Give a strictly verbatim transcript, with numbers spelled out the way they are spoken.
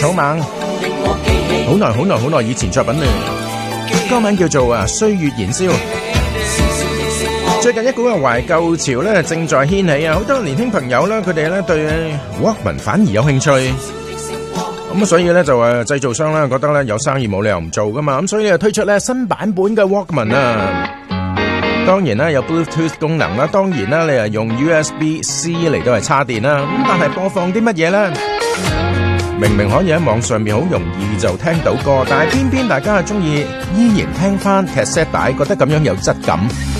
草蜢，好耐好耐好耐以前作品咧，歌名叫做啊《歲月燃燒》。最近一股嘅懷舊潮咧正在掀起啊，好多年輕朋友咧，佢哋咧對 Walkman 反而有興趣，咁所以咧就誒製造商咧覺得咧有生意冇理由唔做噶嘛，咁所以就推出咧新版本嘅 Walkman 啊。當然啦，有 Bluetooth 功能啦，當然啦，你係用 U S B C 嚟到係插電啦，咁但係播放啲乜嘢咧？明明可以喺網上面好容易就聽到歌，但係偏偏大家係中意依然聽翻 cassette帶，覺得咁樣有質感。